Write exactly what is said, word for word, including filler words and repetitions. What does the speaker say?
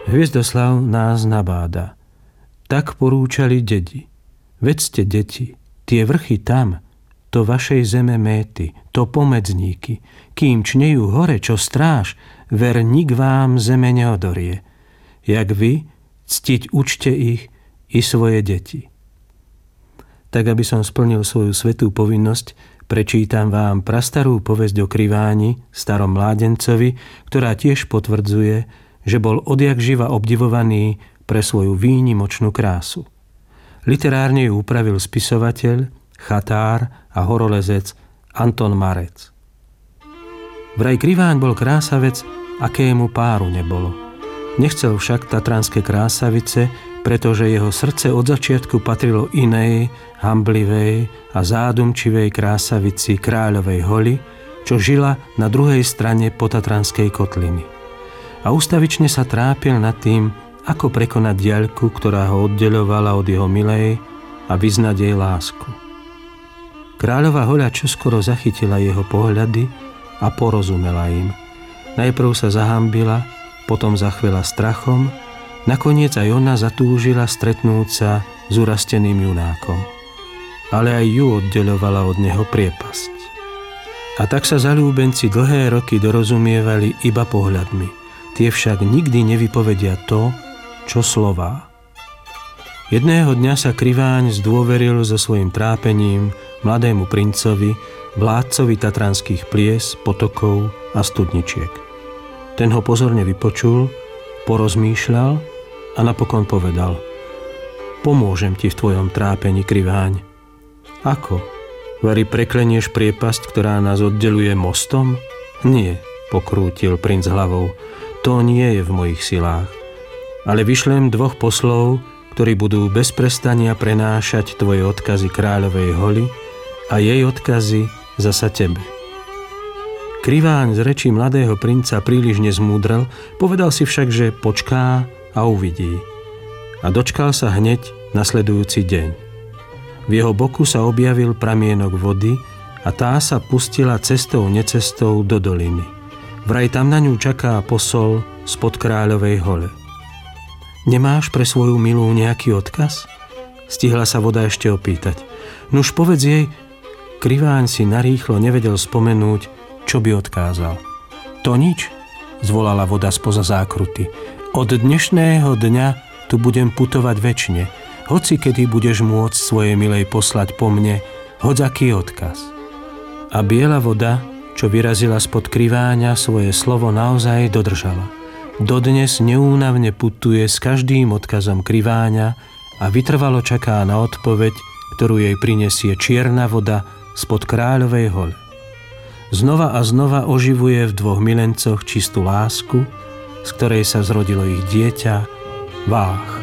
Hviezdoslav nás nabáda. Tak porúčali dedi. Vedzte, deti, tie vrchy tam, to vašej zeme méty, to pomedzníky, kým čnejú hore, čo stráž, ver nik vám zeme neodorie. Jak vy, ctiť učte ich i svoje deti. Tak, aby som splnil svoju svätú povinnosť, prečítam vám prastarú povesť o Kriváni, starom mládencovi, ktorá tiež potvrdzuje, že bol odjak živa obdivovaný pre svoju výnimočnú krásu. Literárne ju upravil spisovateľ, chatár a horolezec Anton Marec. Vraj Kriváň bol krásavec, akému páru nebolo. Nechcel však tatranské krásavice, pretože jeho srdce od začiatku patrilo inej, hamblivej a zádumčivej krásavici Kráľovej Holy, čo žila na druhej strane potatranskej kotliny. A ustavične sa trápil nad tým, ako prekonať diaľku, ktorá ho oddeľovala od jeho milej a vyznať jej lásku. Kráľová Hoľa čoskoro zachytila jeho pohľady a porozumela im. Najprv sa zahambila, potom zachvela strachom, nakoniec aj ona zatúžila stretnúť sa s urasteným junákom. Ale aj ju oddeľovala od neho priepasť. A tak sa zaľúbenci dlhé roky dorozumievali iba pohľadmi. Tie však nikdy nevypovedia to, čo slová. Jedného dňa sa Kriváň zdôveril so svojím trápením mladému princovi, vládcovi tatranských plies, potokov a studničiek. Ten ho pozorne vypočul, porozmýšľal a napokon povedal: Pomôžem ti v tvojom trápení, Kriváň. Ako? Vari preklenieš priepasť, ktorá nás oddeluje mostom? Nie, pokrútil princ hlavou. To nie je v mojich silách. Ale vyšlem dvoch poslov, ktorí budú bez prestania prenášať tvoje odkazy Kráľovej Holy a jej odkazy zasa tebe. Kriváň z rečí mladého princa príliš nezmúdrel, povedal si však, že počká a uvidí. A dočkal sa hneď nasledujúci deň. V jeho boku sa objavil pramienok vody a tá sa pustila cestou necestou do doliny. Vraj tam na ňu čaká posol spod Kráľovej Hole. Nemáš pre svoju milú nejaký odkaz? Stihla sa voda ešte opýtať. Nuž povedz jej, Kriváň si narýchlo nevedel spomenúť, čo by odkázal. To nič, zvolala voda spoza zákruty. Od dnešného dňa tu budem putovať večne, hoci kedy budeš môcť svojej milej poslať po mne hodzaký odkaz. A biela voda, čo vyrazila spod Kriváňa, svoje slovo naozaj dodržala. Dodnes neúnavne putuje s každým odkazom Kriváňa a vytrvalo čaká na odpoveď, ktorú jej prinesie čierna voda spod Kráľovej Hole. Znova a znova oživuje v dvoch milencoch čistú lásku, z ktorej sa zrodilo ich dieťa, Vách.